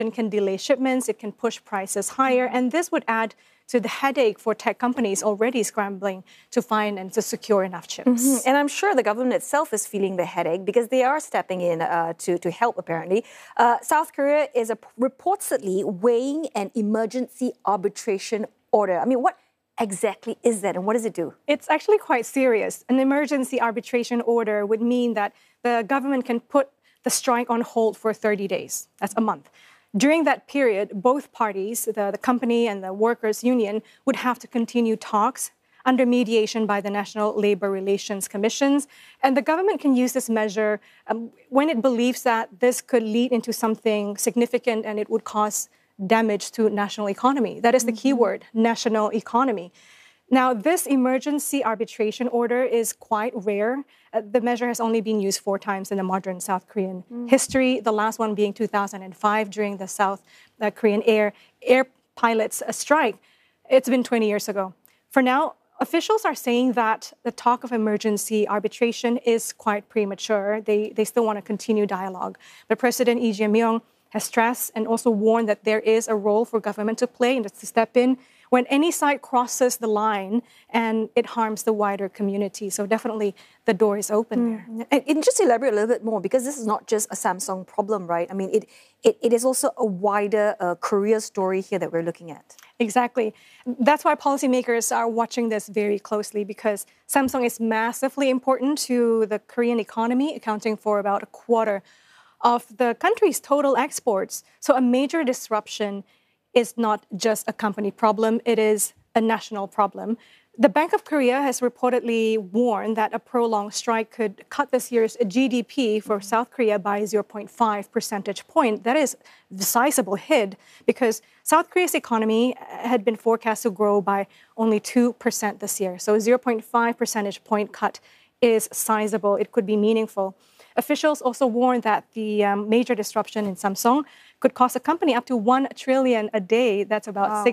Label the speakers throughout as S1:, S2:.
S1: can delay shipments, it can push prices higher, and this would add to the headache for tech companies already scrambling to find and to secure enough chips.
S2: And I'm sure the government itself is feeling the headache because they are stepping in to help, apparently. South Korea is reportedly weighing an emergency arbitration order. I mean, what exactly is that and what does it do?
S1: It's actually quite serious. An emergency arbitration order would mean that the government can put the strike on hold for 30 days. That's a month. During that period, both parties, the company and the workers' union, would have to continue talks under mediation by the National Labor Relations Commissions. And the government can use this measure when it believes that this could lead into something significant and it would cause damage to national economy. That is the key word, national economy. Now, this emergency arbitration order is quite rare. The measure has only been used 4 times in the modern South Korean history, the last one being 2005 during the South Korean air pilots' strike. It's been 20 years ago. For now, officials are saying that the talk of emergency arbitration is quite premature. They still want to continue dialogue. But President Lee Jae-myung has stressed and also warned that there is a role for government to play and to step in when any side crosses the line and it harms the wider community. So definitely the door is open there.
S2: And just elaborate a little bit more, because this is not just a Samsung problem, right? I mean, it is also a wider Korea story here that we're looking at.
S1: Exactly. That's why policymakers are watching this very closely, because Samsung is massively important to the Korean economy, accounting for about a quarter of the country's total exports. So a major disruption is not just a company problem, it is a national problem. The Bank of Korea has reportedly warned that a prolonged strike could cut this year's GDP for South Korea by 0.5 percentage point. That is a sizable hit because South Korea's economy had been forecast to grow by only 2% this year. So a 0.5 percentage point cut is sizable. It could be meaningful. Officials also warned that the major disruption in Samsung could cost the company up to $1 trillion a day. That's about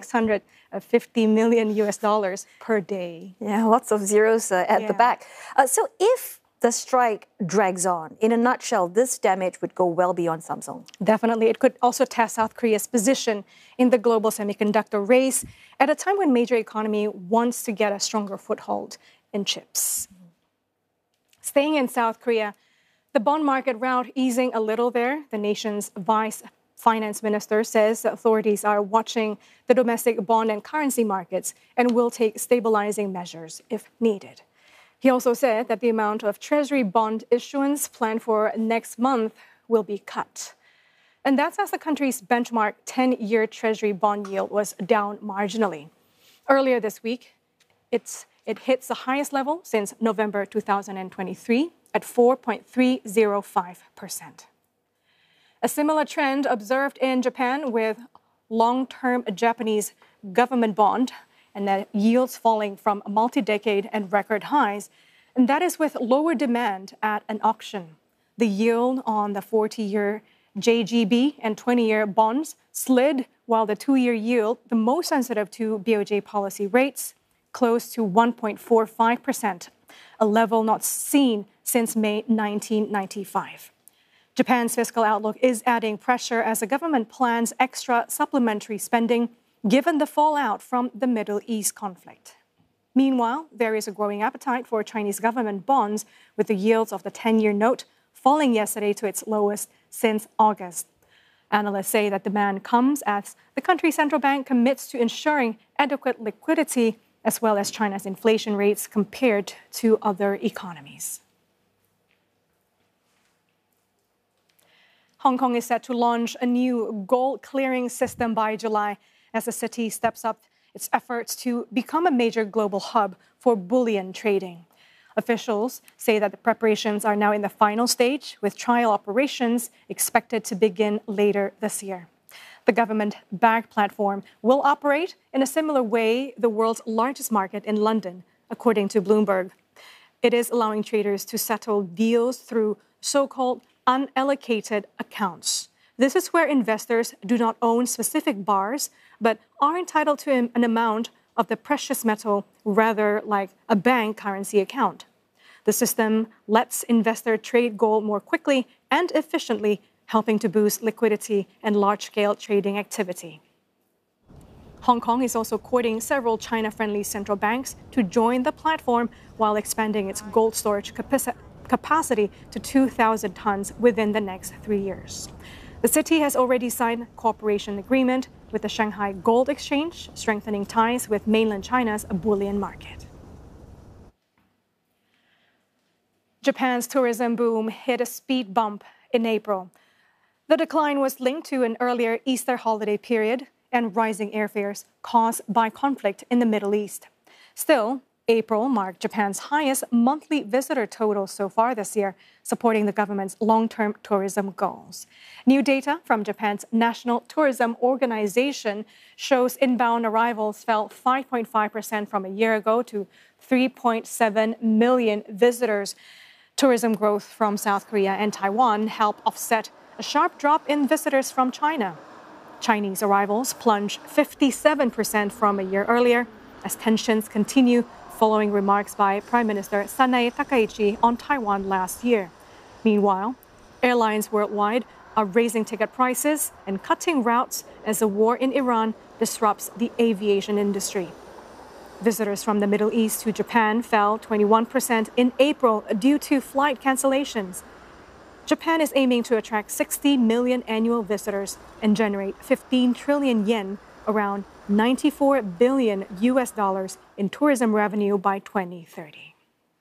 S1: $650 million US per day.
S2: Yeah, lots of zeros at the back. So if the strike drags on, in a nutshell, this damage would go well beyond Samsung.
S1: Definitely. It could also test South Korea's position in the global semiconductor race at a time when major economy wants to get a stronger foothold in chips. Staying in South Korea, the bond market rout easing a little there. The nation's vice finance minister says the authorities are watching the domestic bond and currency markets and will take stabilizing measures if needed. He also said that the amount of Treasury bond issuance planned for next month will be cut. And that's as the country's benchmark 10-year Treasury bond yield was down marginally. Earlier this week, it hits the highest level since November 2023 at 4.305%. A similar trend observed in Japan with long-term Japanese government bond and that yields falling from multi-decade and record highs, and that is with lower demand at an auction. The yield on the 40-year JGB and 20-year bonds slid, while the 2-year yield, the most sensitive to BOJ policy rates, close to 1.45%, a level not seen since May 1995. Japan's fiscal outlook is adding pressure as the government plans extra supplementary spending given the fallout from the Middle East conflict. Meanwhile, there is a growing appetite for Chinese government bonds, with the yields of the 10-year note falling yesterday to its lowest since August. Analysts say that demand comes as the country's central bank commits to ensuring adequate liquidity as well as China's inflation rates compared to other economies. Hong Kong is set to launch a new gold clearing system by July as the city steps up its efforts to become a major global hub for bullion trading. Officials say that the preparations are now in the final stage, with trial operations expected to begin later this year. The government-backed platform will operate in a similar way the world's largest market in London, according to Bloomberg. It is allowing traders to settle deals through so-called unallocated accounts. This is where investors do not own specific bars, but are entitled to an amount of the precious metal, rather like a bank currency account. The system lets investors trade gold more quickly and efficiently helping to boost liquidity and large-scale trading activity. Hong Kong is also courting several China-friendly central banks to join the platform while expanding its gold storage capacity to 2,000 tons within the next 3 years. The city has already signed a cooperation agreement with the Shanghai Gold Exchange, strengthening ties with mainland China's bullion market. Japan's tourism boom hit a speed bump in April. The decline was linked to an earlier Easter holiday period and rising airfares caused by conflict in the Middle East. Still, April marked Japan's highest monthly visitor total so far this year, supporting the government's long-term tourism goals. New data from Japan's National Tourism Organization shows inbound arrivals fell 5.5% from a year ago to 3.7 million visitors. Tourism growth from South Korea and Taiwan helped offset a sharp drop in visitors from China. Chinese arrivals plunged 57% from a year earlier as tensions continue following remarks by Prime Minister Sanae Takaichi on Taiwan last year. Meanwhile, airlines worldwide are raising ticket prices and cutting routes as the war in Iran disrupts the aviation industry. Visitors from the Middle East to Japan fell 21% in April due to flight cancellations. Japan is aiming to attract 60 million annual visitors and generate 15 trillion yen, around $94 billion in tourism revenue by 2030.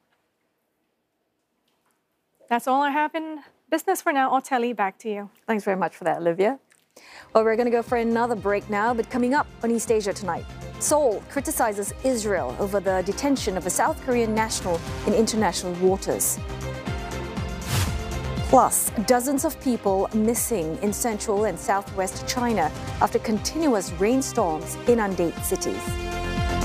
S1: That's all I have in business for now. Otelli, back to you.
S2: Thanks very much for that, Olivia. Well, we're going to go for another break now, but coming up on East Asia tonight, Seoul criticizes Israel over the detention of a South Korean national in international waters. Plus, dozens of people missing in central and southwest China after continuous rainstorms inundate cities.